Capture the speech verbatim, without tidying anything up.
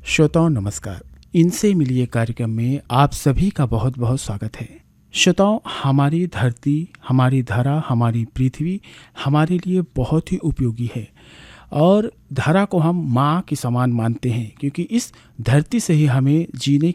श्रोताओं नमस्कार। इनसे मिलिए कार्यक्रम में आप सभी का बहुत बहुत स्वागत है। श्रोताओं, हमारी धरती, हमारी धरा, हमारी पृथ्वी हमारे लिए बहुत ही उपयोगी है और धरा को हम माँ के समान मानते हैं, क्योंकि इस धरती से ही हमें जीने